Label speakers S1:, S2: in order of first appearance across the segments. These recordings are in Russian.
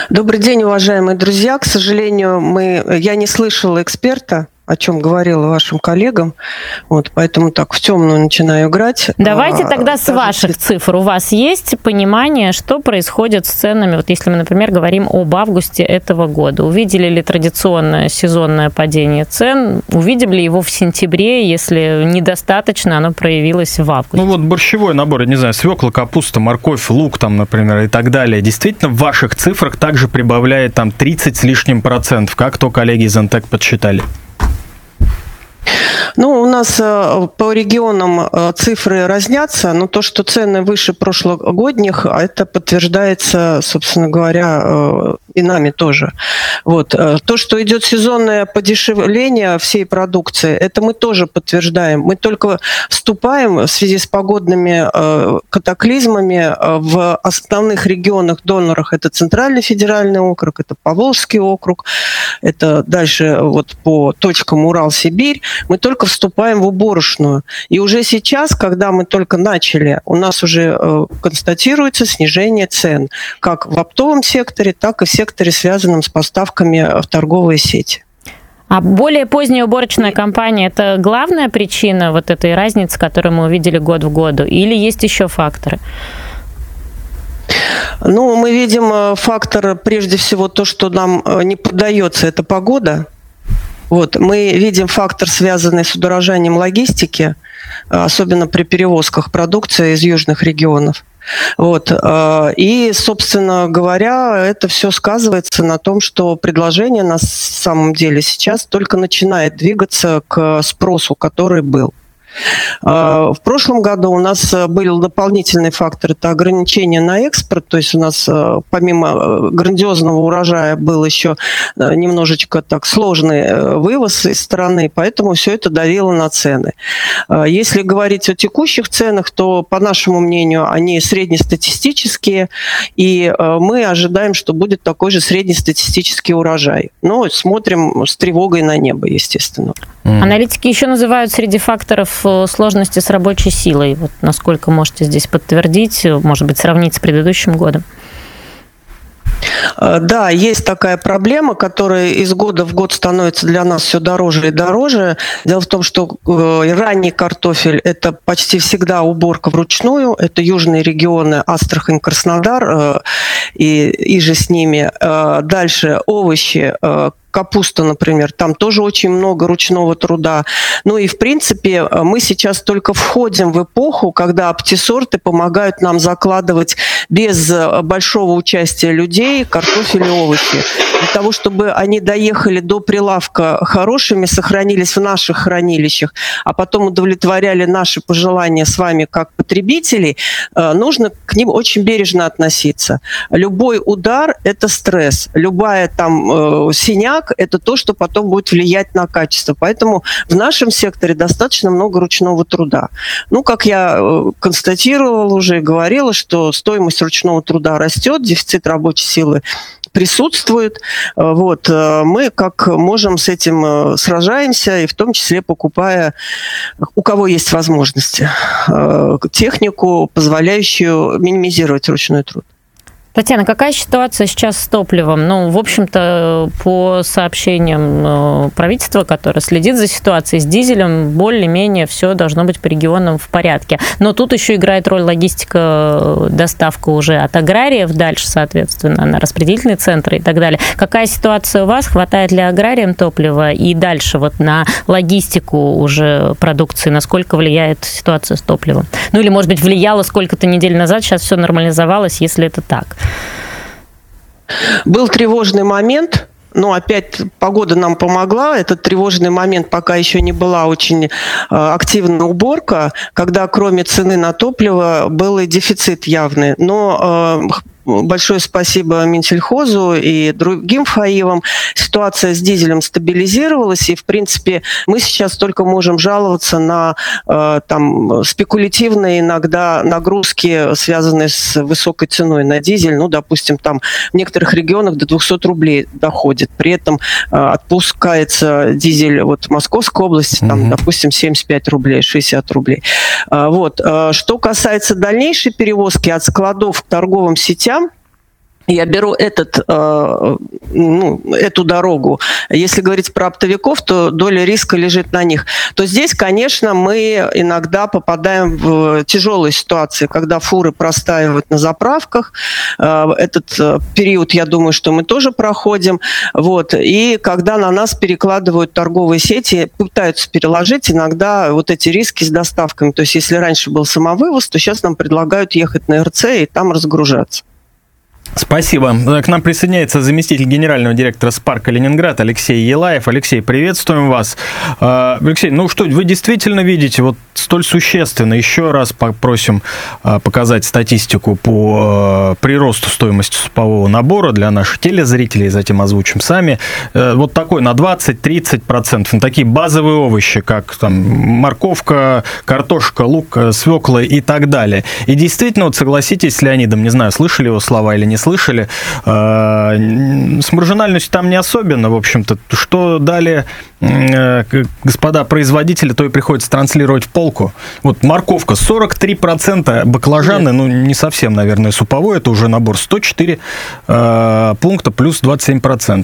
S1: Добрый день, уважаемые друзья. К сожалению, я не слышала эксперта, о чем говорила вашим коллегам, поэтому так в темную начинаю играть.
S2: Давайте тогда с ваших цифр. У вас есть понимание, что происходит с ценами, вот если мы, например, говорим об августе этого года? Увидели ли традиционное сезонное падение цен? Увидим ли его в сентябре, если недостаточно оно проявилось в августе?
S3: Борщевой набор, я не знаю, свекла, капуста, морковь, лук, например, и так далее. Действительно, в ваших цифрах также прибавляет 30 с лишним %, как то коллеги из НТЭК подсчитали.
S1: У нас по регионам цифры разнятся, но то, что цены выше прошлогодних, это подтверждается, собственно говоря, и нами тоже. То, что идет сезонное подешевление всей продукции, это мы тоже подтверждаем. Мы только вступаем в связи с погодными катаклизмами в основных регионах-донорах. Это Центральный федеральный округ, это Поволжский округ, это дальше по точкам Урал-Сибирь. Мы только вступаем в уборочную. И уже сейчас, когда мы только начали, у нас уже констатируется снижение цен, как в оптовом секторе, так и в секторе, связанном с поставками в торговые сети.
S2: А более поздняя уборочная кампания – это главная причина этой разницы, которую мы увидели год в году, или есть еще факторы?
S1: Мы видим фактор, прежде всего, то, что нам не поддается, это погода. Мы видим фактор, связанный с удорожанием логистики, особенно при перевозках продукции из южных регионов. И, собственно говоря, это все сказывается на том, что предложение на самом деле сейчас только начинает двигаться к спросу, который был. В прошлом году у нас был дополнительный фактор – это ограничение на экспорт. То есть у нас помимо грандиозного урожая был еще немножечко сложный вывоз из страны, поэтому все это давило на цены. Если говорить о текущих ценах, то, по нашему мнению, они среднестатистические, и мы ожидаем, что будет такой же среднестатистический урожай. Но смотрим с тревогой на небо, естественно.
S2: Аналитики еще называют среди факторов сложности с рабочей силой. Насколько можете здесь подтвердить, может быть, сравнить с предыдущим годом?
S1: Да, есть такая проблема, которая из года в год становится для нас все дороже и дороже. Дело в том, что ранний картофель – это почти всегда уборка вручную. Это южные регионы, Астрахань, Краснодар и же с ними. Дальше овощи, капуста, например, там тоже очень много ручного труда. И, в принципе, мы сейчас только входим в эпоху, когда оптисорты помогают нам закладывать без большого участия людей картофель и овощи. Для того, чтобы они доехали до прилавка хорошими, сохранились в наших хранилищах, а потом удовлетворяли наши пожелания с вами как потребителей, нужно к ним очень бережно относиться. Любой удар – это стресс. Любая синяк – это то, что потом будет влиять на качество. Поэтому в нашем секторе достаточно много ручного труда. Как я констатировала уже и говорила, что стоимость ручного труда растет, дефицит рабочей силы присутствует. Мы как можем с этим сражаемся, и в том числе покупая, у кого есть возможности, технику, позволяющую минимизировать ручной труд.
S2: Татьяна, какая ситуация сейчас с топливом? В общем-то, по сообщениям правительства, которое следит за ситуацией с дизелем, более-менее все должно быть по регионам в порядке. Но тут еще играет роль логистика, доставка уже от аграриев дальше, соответственно, на распределительные центры и так далее. Какая ситуация у вас? Хватает ли аграриям топлива? И дальше на логистику уже продукции, насколько влияет ситуация с топливом? Или, может быть, влияло сколько-то недель назад, сейчас все нормализовалось, если это так?
S1: Был тревожный момент, но опять погода нам помогла. Этот тревожный момент, пока еще не была очень активная уборка, когда кроме цены на топливо был и дефицит явный. Но большое спасибо Минсельхозу и другим ФАИВам. Ситуация с дизелем стабилизировалась, и, в принципе, мы сейчас только можем жаловаться на спекулятивные иногда нагрузки, связанные с высокой ценой на дизель. Допустим, в некоторых регионах до 200 рублей доходит. При этом отпускается дизель в Московской области, допустим, 75 рублей, 60 рублей. Что касается дальнейшей перевозки от складов к торговым сетям, я беру эту дорогу. Если говорить про оптовиков, то доля риска лежит на них. То здесь, конечно, мы иногда попадаем в тяжелые ситуации, когда фуры простаивают на заправках. Этот период, я думаю, что мы тоже проходим. Вот. И когда на нас перекладывают торговые сети, пытаются переложить иногда вот эти риски с доставками. То есть если раньше был самовывоз, то сейчас нам предлагают ехать на РЦ и там разгружаться.
S3: Спасибо. К нам присоединяется заместитель генерального директора «Спарка Ленинград» Алексей Елаев. Алексей, приветствуем вас. Алексей, что вы действительно видите вот столь существенно? Еще раз попросим показать статистику по приросту стоимости супового набора для наших телезрителей, затем озвучим сами. Вот такой на 20-30%. На такие базовые овощи, как там морковка, картошка, лук, свекла и так далее. И действительно, вот согласитесь с Леонидом, не знаю, слышали его слова или не слышали, с маржинальностью там не особенно, в общем-то. Что далее господа производители, то и приходится транслировать в полку. Вот морковка 43%, баклажаны, не совсем, наверное, суповой, это уже набор 104 пункта плюс 27%.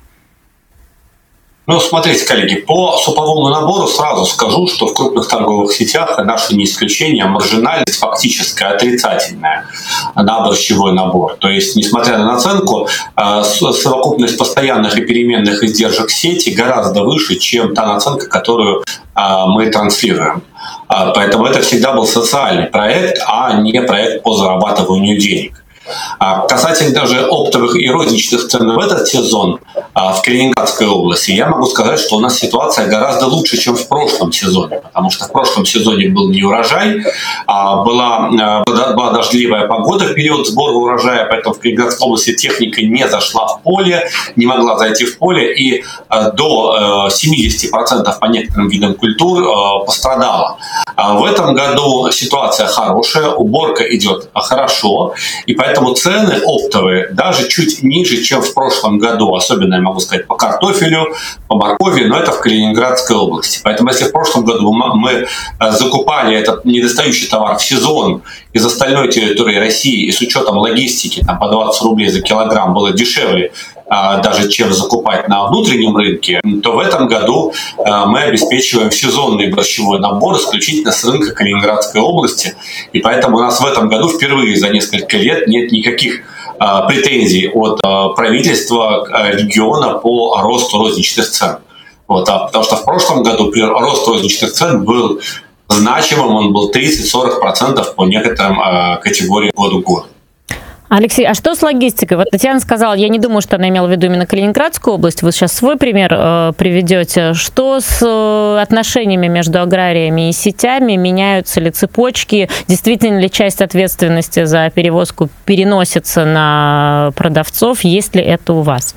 S4: Смотрите, коллеги, по суповому набору сразу скажу, что в крупных торговых сетях, наше не исключение, маржинальность фактически отрицательная на борщевой набор. То есть, несмотря на наценку, совокупность постоянных и переменных издержек сети гораздо выше, чем та наценка, которую мы транслируем. Поэтому это всегда был социальный проект, а не проект по зарабатыванию денег. Касательно даже оптовых и розничных цен в этот сезон в Калининградской области, я могу сказать, что у нас ситуация гораздо лучше, чем в прошлом сезоне, потому что в прошлом сезоне был не урожай, была дождливая погода в период сбора урожая, поэтому в Калининградской области техника не зашла в поле, не могла зайти в поле, и до 70% по некоторым видам культур пострадала. В этом году ситуация хорошая, уборка идет хорошо, и поэтому цены оптовые даже чуть ниже, чем в прошлом году. Особенно, я могу сказать, по картофелю, по моркови, но это в Калининградской области. Поэтому если в прошлом году мы закупали этот недостающий товар в сезон из остальной территории России и с учетом логистики по 20 рублей за килограмм было дешевле, даже чем закупать на внутреннем рынке, то в этом году мы обеспечиваем сезонный борщевой набор исключительно с рынка Калининградской области. И поэтому у нас в этом году впервые за несколько лет нет никаких претензий от правительства региона по росту розничных цен. Потому что в прошлом году рост розничных цен был значимым, он был 30-40% по некоторым категориям году к году.
S2: Алексей, а что с логистикой? Вот Татьяна сказала, я не думаю, что она имела в виду именно Калининградскую область. Вы сейчас свой пример приведете. Что с отношениями между аграриями и сетями? Меняются ли цепочки? Действительно ли часть ответственности за перевозку переносится на продавцов? Есть ли это у вас?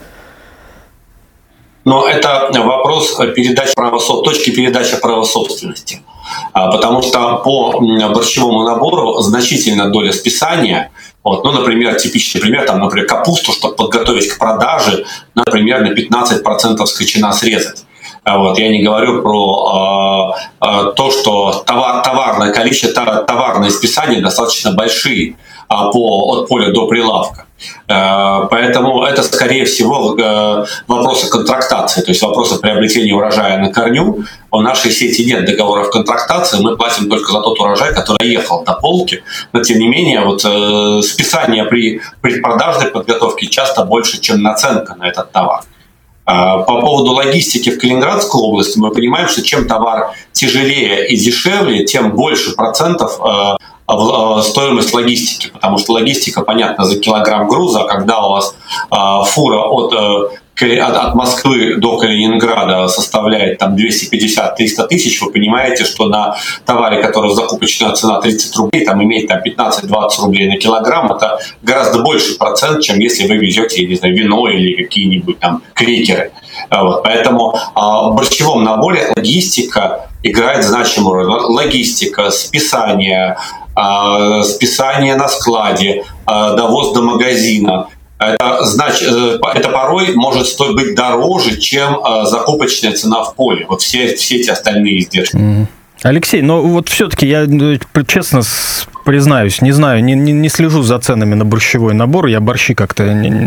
S4: Но это вопрос точки передачи права собственности. Потому что по борщевому набору значительная доля списания. Например, типичный пример, например, капусту, чтобы подготовить к продаже, например, на 15% скочена срезать. Я не говорю про то, что товарное количество, товарные списания достаточно большие от поля до прилавка. Поэтому это, скорее всего, вопросы контрактации, то есть вопросы приобретения урожая на корню. У нашей сети нет договоров контрактации, мы платим только за тот урожай, который ехал до полки. Но, тем не менее, списание при предпродажной подготовке часто больше, чем наценка на этот товар. По поводу логистики в Калининградской области мы понимаем, что чем товар тяжелее и дешевле, тем больше процентов стоимость логистики, потому что логистика, понятно, за килограмм груза, а когда у вас фура от Москвы до Калининграда составляет 250-300 тысяч, вы понимаете, что на товаре, который закупочная цена 30 рублей, имеет 15-20 рублей на килограмм, это гораздо больше процент, чем если вы везете, не знаю, вино или какие-нибудь крекеры. Поэтому в борщевом наборе логистика играет значимую роль. Логистика, списание на складе, довоз до магазина. Это порой может быть дороже, чем закупочная цена в поле. Все эти остальные издержки.
S3: Алексей, все-таки я честно Признаюсь, не знаю, не слежу за ценами на борщевой набор, я борщи как-то